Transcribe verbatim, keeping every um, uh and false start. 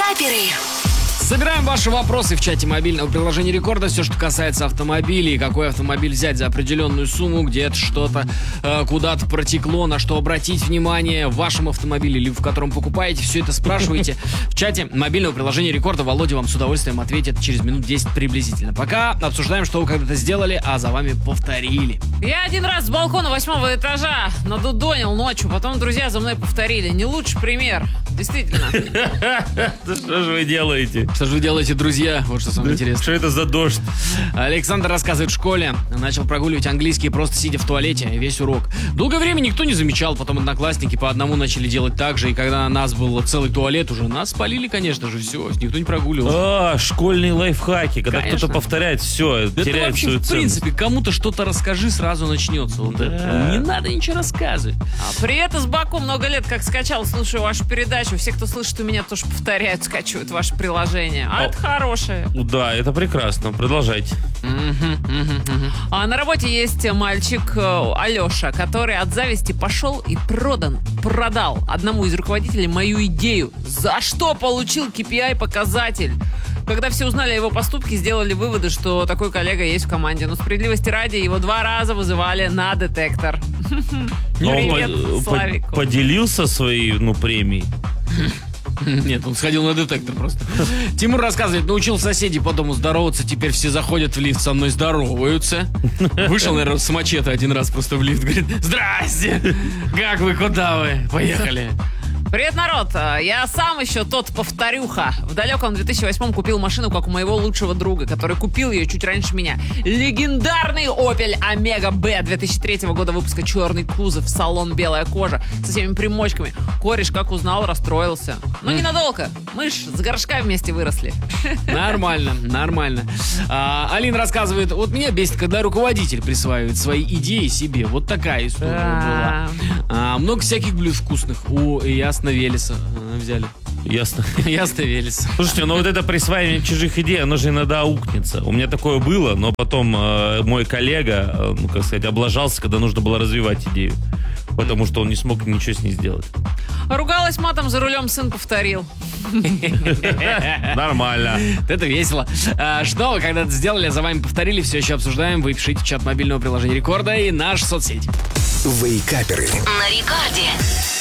Вейкаперы. Собираем ваши вопросы в чате мобильного приложения Рекорда. Все, что касается автомобилей, какой автомобиль взять за определенную сумму, где-то что-то э, куда-то протекло, на что обратить внимание в вашем автомобиле или в котором покупаете. Все это спрашивайте в чате мобильного приложения Рекорда. Володя вам с удовольствием ответит через минут десять приблизительно. Пока обсуждаем, что вы когда-то сделали, а за вами повторили. Я один раз с балкона восьмого этажа надудонил ночью, потом друзья за мной повторили. Не лучший пример. Действительно. Что же вы делаете? Что же вы делаете, друзья? Вот что самое интересное. Что это за дождь? Александр рассказывает, в школе начал прогуливать английский, просто сидя в туалете весь урок. Долгое время никто не замечал, потом одноклассники по одному начали делать так же, и когда у нас был целый туалет уже, нас спалили, конечно же, все, никто не прогуливал. А, школьные лайфхаки, когда Конечно. кто-то повторяет, все, Это теряет вообще, свою в ценность. принципе, кому-то что-то расскажи, сразу начнется. Вот Да. это. Не надо ничего рассказывать. А привет из Баку, много лет как скачал, слушаю вашу передачу. Все, кто слышит, у меня тоже повторяют, скачивают ваше приложение. А О. это хорошее. Да, это прекрасно. Продолжайте. А на работе есть мальчик э, Алеша, который от зависти пошел и продан, продал одному из руководителей мою идею. За что получил кей пи ай-показатель? Когда все узнали о его поступке, сделали выводы, что такой коллега есть в команде. Но справедливости ради, его два раза вызывали на детектор. Но он Привет, по- Славику. по- поделился своей, ну, премией. Нет, он сходил на детектор просто. Тимур рассказывает, научил соседей по дому здороваться, теперь все заходят в лифт, со мной здороваются. Вышел, наверное, с мачете один раз просто в лифт, говорит: здрасте, как вы, куда вы? Поехали. Привет, народ! Я сам еще тот повторюха. В далеком две тысячи восьмом купил машину, как у моего лучшего друга, который купил ее чуть раньше меня. Легендарный Opel Omega B две тысячи третьего года выпуска, черный кузов, салон, белая кожа, со всеми примочками. Кореш, как узнал, расстроился. Но ненадолго. Мы ж с горшка вместе выросли. Нормально, нормально. А, Алина рассказывает, вот меня бесит, когда руководитель присваивает свои идеи себе. Вот такая история Да. была. А, много всяких блюд вкусных у Ясно Велеса а, взяли. Ясно. Ясно Велес. Слушайте, ну вот это присваивание чужих идей, оно же иногда аукнется. У меня такое было, но потом э, мой коллега, э, ну, как сказать, облажался, когда нужно было развивать идею. Потому что он не смог ничего с ней сделать. Ругалась матом, за рулем сын повторил. Нормально. Вот это весело. А, что вы когда-то сделали, за вами повторили, все еще обсуждаем. Вы пишите в чат мобильного приложения Рекорда и наша соцсеть. Вейкаперы. На Рекорде.